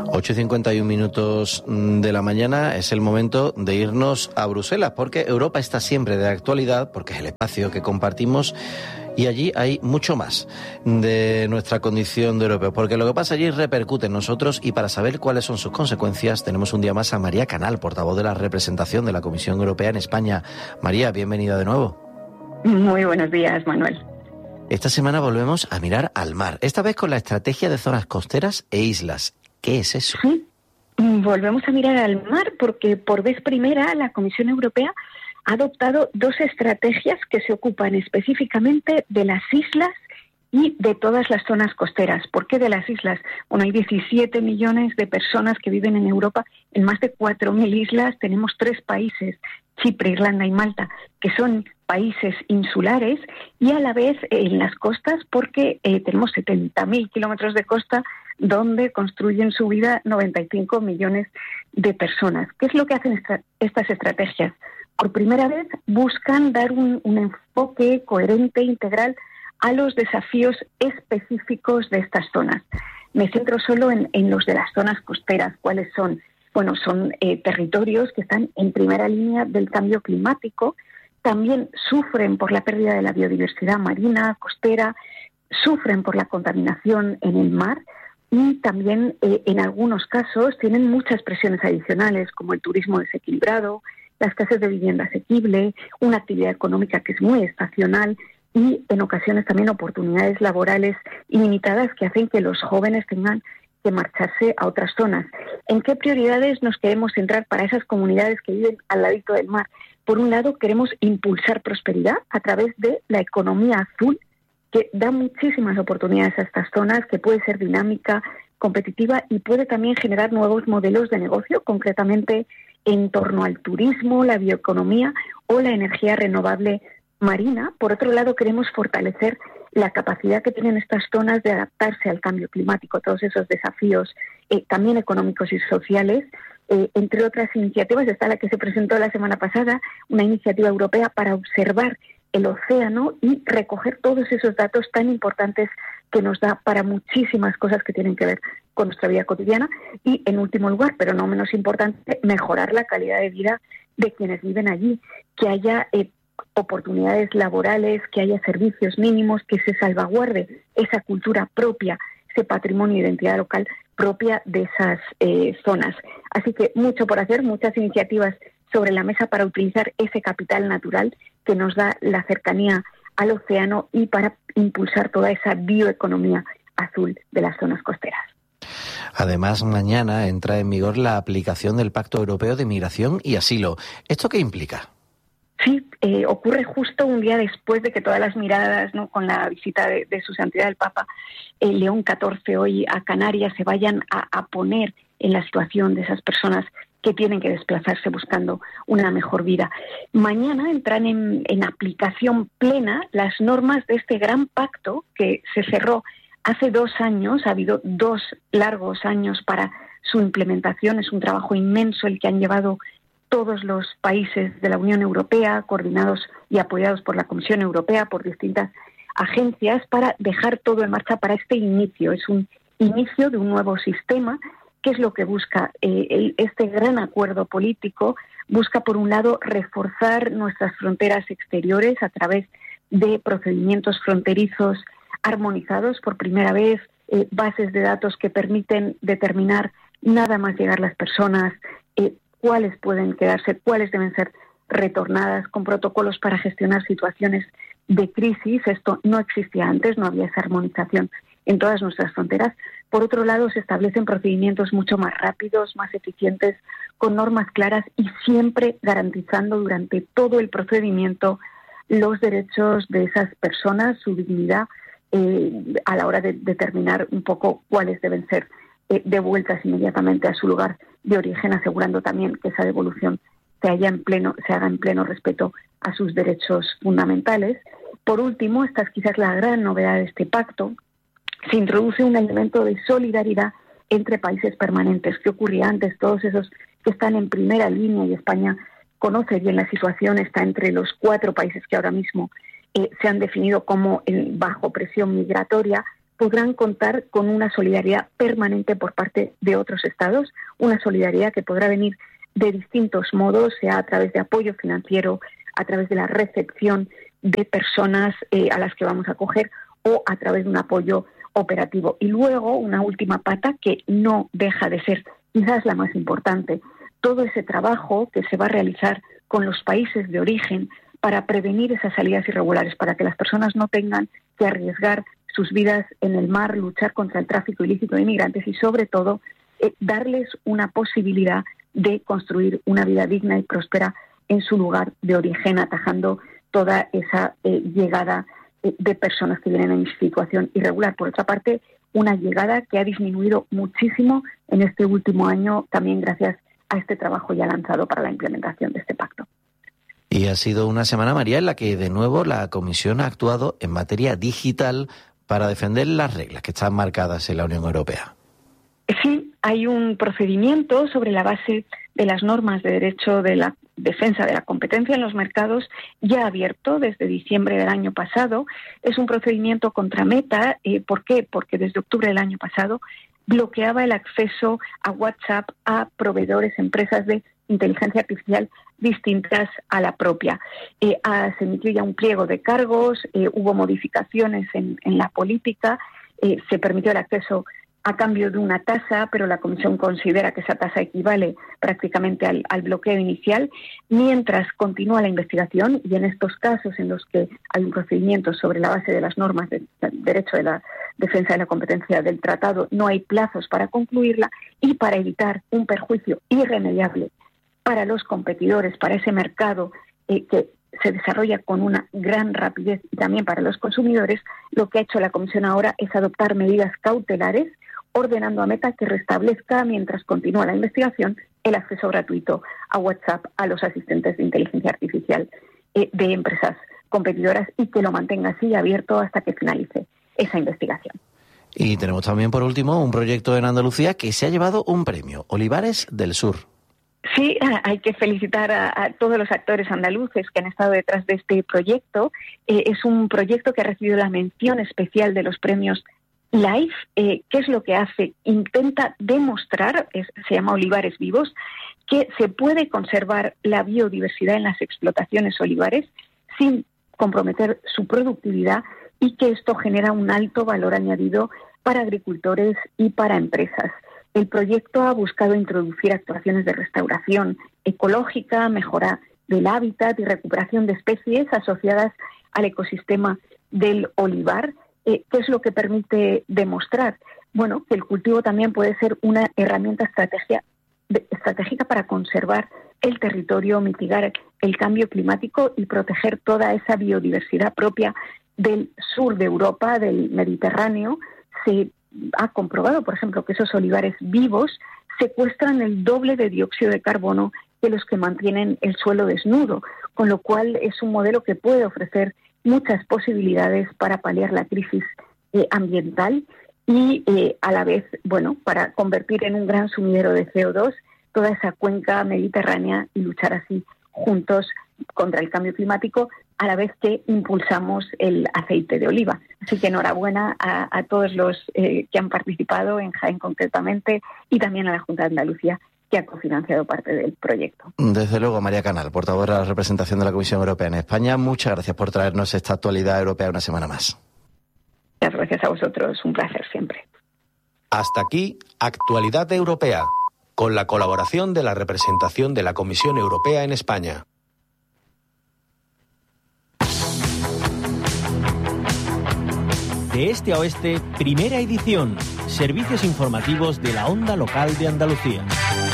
8:51 de la mañana es el momento de irnos a Bruselas, porque Europa está siempre de actualidad, porque es el espacio que compartimos y allí hay mucho más de nuestra condición de europeos, porque lo que pasa allí repercute en nosotros, y para saber cuáles son sus consecuencias tenemos un día más a María Canal, portavoz de la representación de la Comisión Europea en España. María, bienvenida de nuevo. Muy buenos días, Manuel. Esta semana volvemos a mirar al mar, esta vez con la estrategia de zonas costeras e islas. ¿Qué es eso? Sí, volvemos a mirar al mar porque por vez primera la Comisión Europea ha adoptado dos estrategias que se ocupan específicamente de las islas y de todas las zonas costeras. ¿Por qué de las islas? Bueno, hay 17 millones de personas que viven en Europa, en más de 4.000 islas. Tenemos 3 países, Chipre, Irlanda y Malta, que son países insulares, y a la vez en las costas, porque tenemos 70.000 kilómetros de costa donde construyen su vida 95 millones de personas. ¿Qué es lo que hacen estas estrategias? Por primera vez buscan dar un enfoque coherente, integral, a los desafíos específicos de estas zonas. Me centro solo en los de las zonas costeras. ¿Cuáles son? Bueno, son territorios que están en primera línea del cambio climático, también sufren por la pérdida de la biodiversidad marina, costera, sufren por la contaminación en el mar y también en algunos casos tienen muchas presiones adicionales, como el turismo desequilibrado, la escasez de vivienda asequible, una actividad económica que es muy estacional y en ocasiones también oportunidades laborales ilimitadas que hacen que los jóvenes tengan que marcharse a otras zonas. ¿En qué prioridades nos queremos centrar para esas comunidades que viven al ladito del mar? Por un lado, queremos impulsar prosperidad a través de la economía azul, que da muchísimas oportunidades a estas zonas, que puede ser dinámica, competitiva y puede también generar nuevos modelos de negocio, concretamente en torno al turismo, la bioeconomía o la energía renovable marina. Por otro lado, queremos fortalecer la capacidad que tienen estas zonas de adaptarse al cambio climático, todos esos desafíos también económicos y sociales. Entre otras iniciativas está la que se presentó la semana pasada, una iniciativa europea para observar el océano y recoger todos esos datos tan importantes que nos da para muchísimas cosas que tienen que ver con nuestra vida cotidiana. Y, en último lugar, pero no menos importante, mejorar la calidad de vida de quienes viven allí, que haya oportunidades laborales, que haya servicios mínimos, que se salvaguarde esa cultura propia, ese patrimonio e identidad local propia de esas zonas. Así que mucho por hacer, muchas iniciativas sobre la mesa para utilizar ese capital natural que nos da la cercanía al océano y para impulsar toda esa bioeconomía azul de las zonas costeras. Además, mañana entra en vigor la aplicación del Pacto Europeo de Migración y Asilo. ¿Esto qué implica? Sí, ocurre justo un día después de que todas las miradas, ¿no?, con la visita de su santidad el Papa León XIV hoy a Canarias, se vayan a poner en la situación de esas personas que tienen que desplazarse buscando una mejor vida. Mañana entran en aplicación plena las normas de este gran pacto que se cerró hace 2 años. Ha habido 2 largos años para su implementación. Es un trabajo inmenso el que han llevado todos los países de la Unión Europea, coordinados y apoyados por la Comisión Europea, por distintas agencias, para dejar todo en marcha para este inicio. Es un inicio de un nuevo sistema. ¿Qué es lo que busca? Este gran acuerdo político busca, por un lado, reforzar nuestras fronteras exteriores a través de procedimientos fronterizos armonizados. Por primera vez, bases de datos que permiten determinar nada más llegar las personas, cuáles pueden quedarse, cuáles deben ser retornadas, con protocolos para gestionar situaciones de crisis. Esto no existía antes, no había esa armonización en todas nuestras fronteras. Por otro lado, se establecen procedimientos mucho más rápidos, más eficientes, con normas claras y siempre garantizando durante todo el procedimiento los derechos de esas personas, su dignidad, a la hora de determinar un poco cuáles deben ser devueltas inmediatamente a su lugar de origen, asegurando también que esa devolución se haga en pleno respeto a sus derechos fundamentales. Por último, esta es quizás la gran novedad de este pacto, se introduce un elemento de solidaridad entre países permanentes. ¿Qué ocurría antes? Todos esos que están en primera línea, y España conoce bien la situación, está entre los 4 países que ahora mismo se han definido como bajo presión migratoria, podrán contar con una solidaridad permanente por parte de otros estados, una solidaridad que podrá venir de distintos modos, sea a través de apoyo financiero, a través de la recepción de personas a las que vamos a acoger o a través de un apoyo operativo. Y luego, una última pata que no deja de ser quizás la más importante, todo ese trabajo que se va a realizar con los países de origen para prevenir esas salidas irregulares, para que las personas no tengan que arriesgar sus vidas en el mar, luchar contra el tráfico ilícito de inmigrantes y, sobre todo, darles una posibilidad de construir una vida digna y próspera en su lugar de origen, atajando toda esa llegada de personas que vienen en situación irregular. Por otra parte, una llegada que ha disminuido muchísimo en este último año, también gracias a este trabajo ya lanzado para la implementación de este pacto. Y ha sido una semana, María, en la que de nuevo la Comisión ha actuado en materia digital para defender las reglas que están marcadas en la Unión Europea. Sí, hay un procedimiento sobre la base de las normas de derecho de la defensa de la competencia en los mercados, ya abierto desde diciembre del año pasado. Es un procedimiento contra Meta. ¿Por qué? Porque desde octubre del año pasado bloqueaba el acceso a WhatsApp a proveedores, empresas de inteligencia artificial distintas a la propia. Se emitió ya un pliego de cargos, hubo modificaciones en la política, se permitió el acceso a cambio de una tasa, pero la Comisión considera que esa tasa equivale prácticamente al bloqueo inicial, mientras continúa la investigación, y en estos casos en los que hay un procedimiento sobre la base de las normas de derecho de la defensa de la competencia del tratado, no hay plazos para concluirla, y para evitar un perjuicio irremediable para los competidores, para ese mercado que se desarrolla con una gran rapidez, y también para los consumidores, lo que ha hecho la Comisión ahora es adoptar medidas cautelares, ordenando a Meta que restablezca, mientras continúa la investigación, el acceso gratuito a WhatsApp a los asistentes de inteligencia artificial de empresas competidoras, y que lo mantenga así abierto hasta que finalice esa investigación. Y tenemos también, por último, un proyecto en Andalucía que se ha llevado un premio, Olivares del Sur. Sí, hay que felicitar a todos los actores andaluces que han estado detrás de este proyecto. Es un proyecto que ha recibido la mención especial de los premios LIFE. ¿Qué es lo que hace? Intenta demostrar, se llama Olivares Vivos, que se puede conservar la biodiversidad en las explotaciones olivares sin comprometer su productividad, y que esto genera un alto valor añadido para agricultores y para empresas. El proyecto ha buscado introducir actuaciones de restauración ecológica, mejora del hábitat y recuperación de especies asociadas al ecosistema del olivar. ¿Qué es lo que permite demostrar? Bueno, que el cultivo también puede ser una herramienta estratégica para conservar el territorio, mitigar el cambio climático y proteger toda esa biodiversidad propia del sur de Europa, del Mediterráneo. Se ha comprobado, por ejemplo, que esos olivares vivos secuestran el doble de dióxido de carbono que los que mantienen el suelo desnudo, con lo cual es un modelo que puede ofrecer muchas posibilidades para paliar la crisis ambiental y a la vez, para convertir en un gran sumidero de CO2 toda esa cuenca mediterránea y luchar así juntos contra el cambio climático, a la vez que impulsamos el aceite de oliva. Así que enhorabuena a todos los que han participado, en Jaén concretamente, y también a la Junta de Andalucía, que ha cofinanciado parte del proyecto. Desde luego, María Canal, portavoz de la representación de la Comisión Europea en España, muchas gracias por traernos esta actualidad europea una semana más. Muchas gracias a vosotros, un placer siempre. Hasta aquí, Actualidad Europea, con la colaboración de la representación de la Comisión Europea en España. De este a oeste, primera edición. Servicios informativos de la Onda Local de Andalucía.